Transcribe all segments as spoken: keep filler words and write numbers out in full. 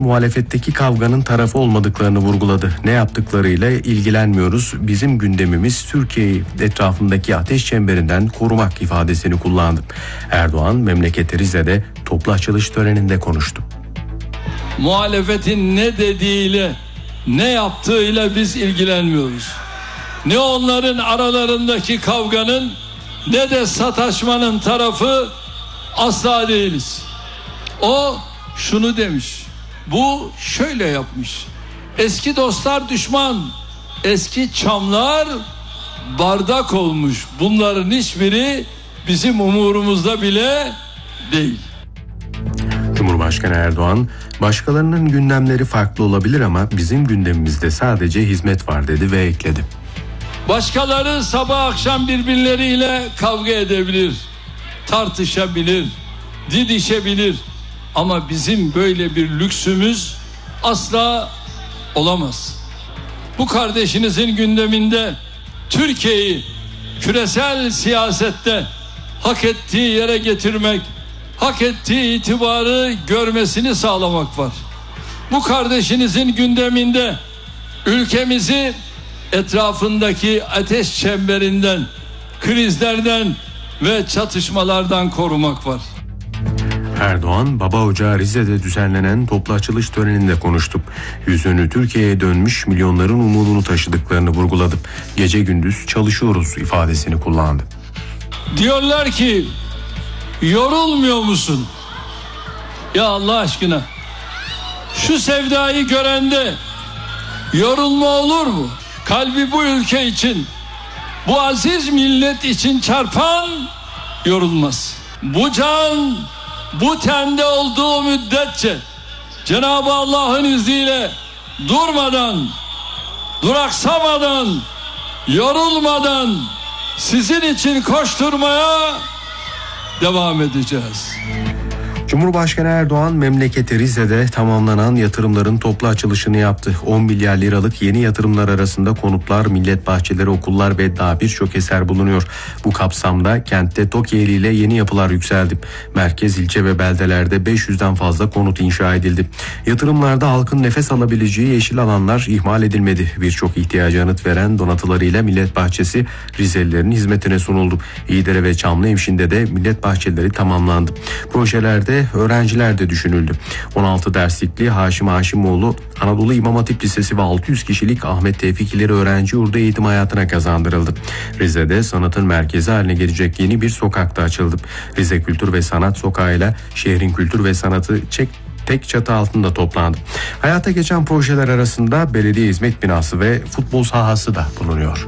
muhalefetteki kavganın tarafı olmadıklarını vurguladı. Ne yaptıklarıyla ilgilenmiyoruz. Bizim gündemimiz Türkiye'yi etrafındaki ateş çemberinden korumak ifadesini kullandı. Erdoğan memleketi Rize'de toplu açılış töreninde konuştu. Muhalefetin ne dediğiyle, ne yaptığıyla biz ilgilenmiyoruz. Ne onların aralarındaki kavganın ne de sataşmanın tarafı asla değiliz. O şunu demiş, bu şöyle yapmış. Eski dostlar düşman, eski çamlar bardak olmuş. Bunların hiçbiri bizim umurumuzda bile değil. Cumhurbaşkanı Erdoğan, başkalarının gündemleri farklı olabilir ama bizim gündemimizde sadece hizmet var dedi ve ekledi. Başkaları sabah akşam birbirleriyle kavga edebilir, tartışabilir, didişebilir. Ama bizim böyle bir lüksümüz asla olamaz. Bu kardeşinizin gündeminde Türkiye'yi küresel siyasette hak ettiği yere getirmek, hak ettiği itibarı görmesini sağlamak var. Bu kardeşinizin gündeminde ülkemizi etrafındaki ateş çemberinden, krizlerden ve çatışmalardan korumak var. Erdoğan, Baba Ocağı Rize'de düzenlenen toplu açılış töreninde konuştu. Yüzünü Türkiye'ye dönmüş milyonların umudunu taşıdıklarını vurguladı. Gece gündüz çalışıyoruz ifadesini kullandı. Diyorlar ki, yorulmuyor musun? Ya Allah aşkına, şu sevdayı görende yorulma olur mu? Kalbi bu ülke için, bu aziz millet için çarpan yorulmaz. Bu can bu tende olduğu müddetçe Cenab-ı Allah'ın izniyle durmadan, duraksamadan, yorulmadan sizin için koşturmaya devam edeceğiz. Cumhurbaşkanı Erdoğan memleketi Rize'de tamamlanan yatırımların toplu açılışını yaptı. on milyar liralık yeni yatırımlar arasında konutlar, millet bahçeleri, okullar ve daha birçok eser bulunuyor. Bu kapsamda kentte TOKİ ile yeni yapılar yükseldi. Merkez, ilçe ve beldelerde beş yüzden fazla konut inşa edildi. Yatırımlarda halkın nefes alabileceği yeşil alanlar ihmal edilmedi. Birçok ihtiyaca yanıt veren donatılarıyla millet bahçesi Rizelilerin hizmetine sunuldu. İyidere ve Çamlıhemşin'de de millet bahçeleri tamamlandı. Projelerde öğrenciler de düşünüldü. on altı derslikli Haşim Haşimoğlu Anadolu İmam Hatip Lisesi ve altı yüz kişilik Ahmet Tevfik İleri Öğrenci Yurdu eğitim hayatına kazandırıldı. Rize'de sanatın merkezi haline gelecek yeni bir sokak da açıldı. Rize Kültür ve Sanat Sokağı ile şehrin kültür ve sanatı çek tek çatı altında toplandı. Hayata geçen projeler arasında belediye hizmet binası ve futbol sahası da bulunuyor.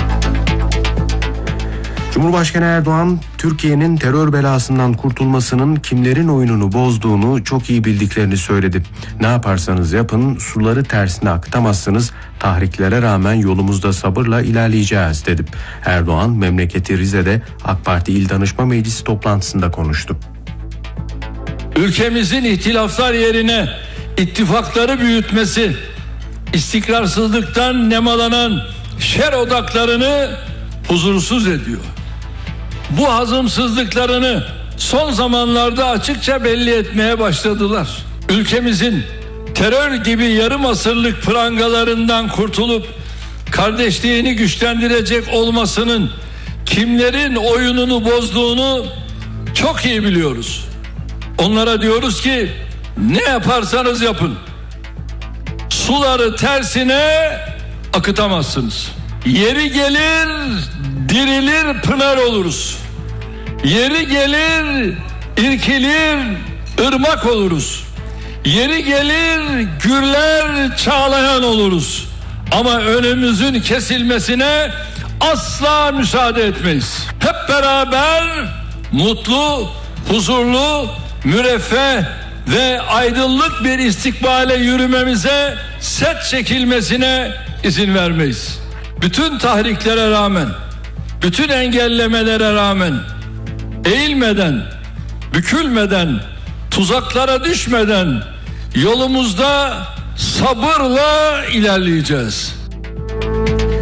Cumhurbaşkanı Erdoğan, Türkiye'nin terör belasından kurtulmasının kimlerin oyununu bozduğunu çok iyi bildiklerini söyledi. Ne yaparsanız yapın suları tersine akıtamazsınız, tahriklere rağmen yolumuzda sabırla ilerleyeceğiz dedi. Erdoğan, memleketi Rize'de AK Parti İl Danışma Meclisi toplantısında konuştu. Ülkemizin ihtilaflar yerine ittifakları büyütmesi, istikrarsızlıktan nemalanan şer odaklarını huzursuz ediyor. Bu hazımsızlıklarını son zamanlarda açıkça belli etmeye başladılar. Ülkemizin terör gibi yarım asırlık prangalarından kurtulup kardeşliğini güçlendirecek olmasının kimlerin oyununu bozduğunu çok iyi biliyoruz. Onlara diyoruz ki ne yaparsanız yapın, suları tersine akıtamazsınız. Yeri gelir dirilir pınar oluruz. Yeri gelir irkilir ırmak oluruz. Yeri gelir gürler çağlayan oluruz. Ama önümüzün kesilmesine asla müsaade etmeyiz. Hep beraber mutlu, huzurlu, müreffeh ve aydınlık bir istikbale yürümemize, set çekilmesine izin vermeyiz. Bütün tahriklere rağmen, bütün engellemelere rağmen, eğilmeden, bükülmeden, tuzaklara düşmeden yolumuzda sabırla ilerleyeceğiz.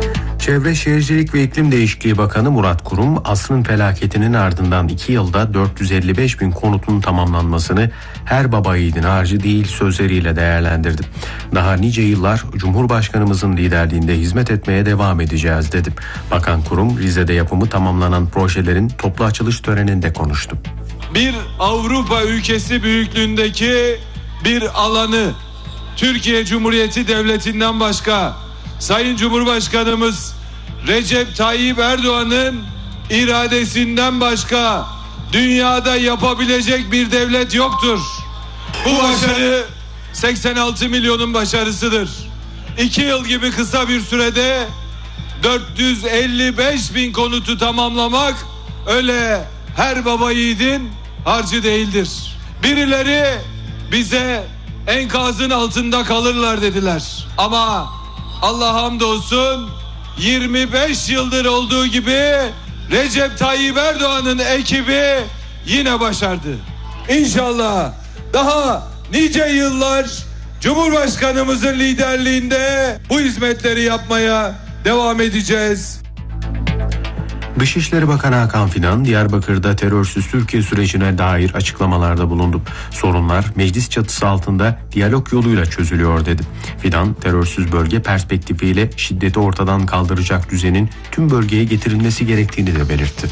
Çevre Şehircilik ve İklim Değişikliği Bakanı Murat Kurum, asrın felaketinin ardından iki yılda dört yüz elli beş bin konutun tamamlanmasını her baba yiğidin harcı değil sözleriyle değerlendirdi. Daha nice yıllar Cumhurbaşkanımızın liderliğinde hizmet etmeye devam edeceğiz dedi. Bakan Kurum, Rize'de yapımı tamamlanan projelerin toplu açılış töreninde konuştu. Bir Avrupa ülkesi büyüklüğündeki bir alanı Türkiye Cumhuriyeti Devleti'nden başka Sayın Cumhurbaşkanımız Recep Tayyip Erdoğan'ın iradesinden başka dünyada yapabilecek bir devlet yoktur. Bu başarı seksen altı milyonun başarısıdır. İki yıl gibi kısa bir sürede dört yüz elli beş bin konutu tamamlamak öyle her baba yiğidin harcı değildir. Birileri bize enkazın altında kalırlar dediler. Ama Allah hamdolsun yirmi beş yıldır olduğu gibi Recep Tayyip Erdoğan'ın ekibi yine başardı. İnşallah daha nice yıllar Cumhurbaşkanımızın liderliğinde bu hizmetleri yapmaya devam edeceğiz. Dışişleri Bakanı Hakan Fidan, Diyarbakır'da terörsüz Türkiye sürecine dair açıklamalarda bulundu. Sorunlar meclis çatısı altında diyalog yoluyla çözülüyor dedi. Fidan, terörsüz bölge perspektifiyle şiddeti ortadan kaldıracak düzenin tüm bölgeye getirilmesi gerektiğini de belirtti.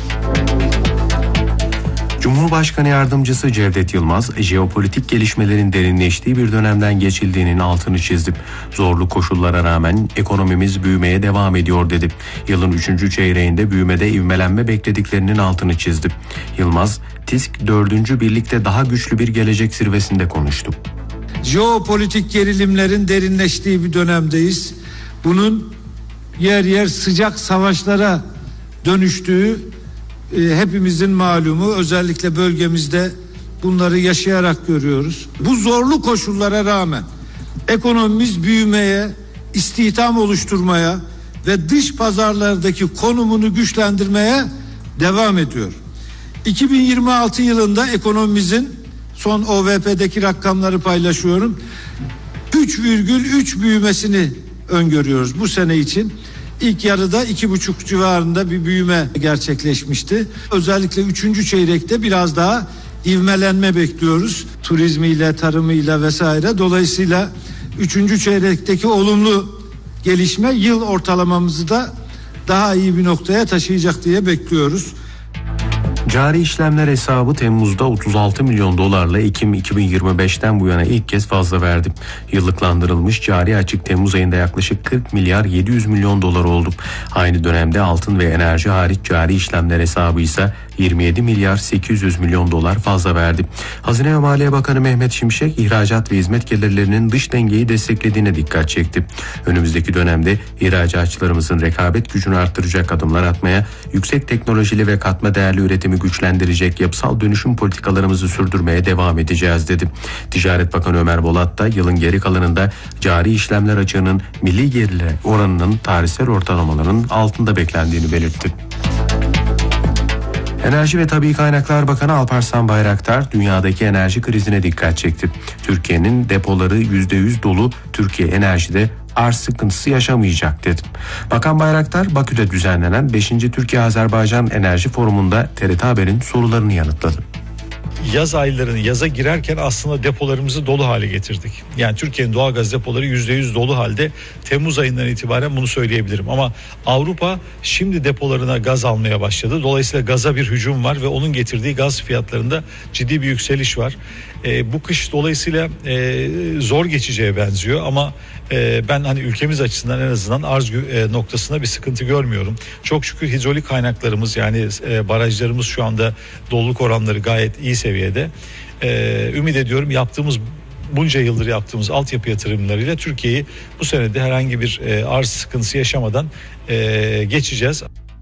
Cumhurbaşkanı Yardımcısı Cevdet Yılmaz, jeopolitik gelişmelerin derinleştiği bir dönemden geçildiğinin altını çizdi. Zorlu koşullara rağmen ekonomimiz büyümeye devam ediyor dedi. Yılın üçüncü çeyreğinde büyümede ivmelenme beklediklerinin altını çizdi. Yılmaz, TİSK dördüncü birlikte daha güçlü bir gelecek zirvesinde konuştu. Jeopolitik gerilimlerin derinleştiği bir dönemdeyiz. Bunun yer yer sıcak savaşlara dönüştüğü hepimizin malumu, özellikle bölgemizde bunları yaşayarak görüyoruz. Bu zorlu koşullara rağmen ekonomimiz büyümeye, istihdam oluşturmaya ve dış pazarlardaki konumunu güçlendirmeye devam ediyor. iki bin yirmi altı yılında ekonomimizin son O V P'deki rakamları paylaşıyorum. üç virgül üç büyümesini öngörüyoruz bu sene için. İlk yarıda iki buçuk civarında bir büyüme gerçekleşmişti. Özellikle üçüncü çeyrekte biraz daha ivmelenme bekliyoruz. Turizmiyle, tarımıyla vesaire. Dolayısıyla üçüncü çeyrekteki olumlu gelişme yıl ortalamamızı da daha iyi bir noktaya taşıyacak diye bekliyoruz. Cari işlemler hesabı Temmuz'da otuz altı milyon dolarla Ekim iki bin yirmi beşten bu yana ilk kez fazla verdi. Yıllıklandırılmış cari açık Temmuz ayında yaklaşık kırk milyar yedi yüz milyon dolar oldu. Aynı dönemde altın ve enerji hariç cari işlemler hesabı ise yirmi yedi milyar sekiz yüz milyon dolar fazla verdi. Hazine ve Maliye Bakanı Mehmet Şimşek, ihracat ve hizmet gelirlerinin dış dengeyi desteklediğine dikkat çekti. Önümüzdeki dönemde ihracatçılarımızın rekabet gücünü arttıracak adımlar atmaya, yüksek teknolojili ve katma değerli üretimi güçlendirecek yapısal dönüşüm politikalarımızı sürdürmeye devam edeceğiz dedi. Ticaret Bakanı Ömer Bolat da yılın geri kalanında cari işlemler açığının milli geliri oranının tarihsel ortalamaların altında beklendiğini belirtti. Enerji ve Tabii Kaynaklar Bakanı Alparslan Bayraktar dünyadaki enerji krizine dikkat çekti. Türkiye'nin depoları yüzde yüz dolu, Türkiye enerjide arz sıkıntısı yaşamayacak dedi. Bakan Bayraktar, Bakü'de düzenlenen beşinci Türkiye-Azerbaycan Enerji Forumu'nda T R T Haber'in sorularını yanıtladı. Yaz aylarını yaza girerken aslında depolarımızı dolu hale getirdik. Yani Türkiye'nin doğalgaz depoları yüzde yüz dolu halde. Temmuz ayından itibaren bunu söyleyebilirim. Ama Avrupa şimdi depolarına gaz almaya başladı. Dolayısıyla gaza bir hücum var ve onun getirdiği gaz fiyatlarında ciddi bir yükseliş var. E, bu kış dolayısıyla e, zor geçeceğe benziyor ama e, ben hani ülkemiz açısından en azından arz e, noktasında bir sıkıntı görmüyorum. Çok şükür hidrolik kaynaklarımız yani e, barajlarımız şu anda doluluk oranları gayet iyi seviyede. E, ümit ediyorum yaptığımız bunca yıldır yaptığımız altyapı yatırımlarıyla Türkiye'yi bu senede herhangi bir e, arz sıkıntısı yaşamadan e, geçeceğiz.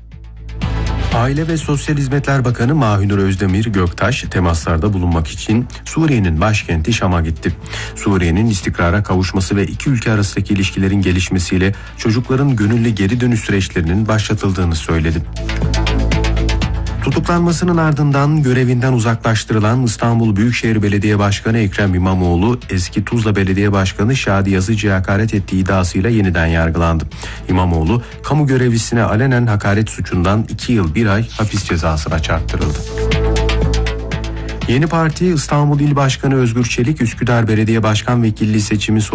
Aile ve Sosyal Hizmetler Bakanı Mahünur Özdemir Göktaş temaslarda bulunmak için Suriye'nin başkenti Şam'a gitti. Suriye'nin istikrara kavuşması ve iki ülke arasındaki ilişkilerin gelişmesiyle çocukların gönüllü geri dönüş süreçlerinin başlatıldığını söyledi. Tutuklanmasının ardından görevinden uzaklaştırılan İstanbul Büyükşehir Belediye Başkanı Ekrem İmamoğlu, eski Tuzla Belediye Başkanı Şadi Yazıcı'ya hakaret ettiği iddiasıyla yeniden yargılandı. İmamoğlu, kamu görevlisine alenen hakaret suçundan iki yıl bir ay hapis cezasına çarptırıldı. Yeni Parti İstanbul İl Başkanı Özgür Çelik, Üsküdar Belediye Başkan Vekilliği seçimi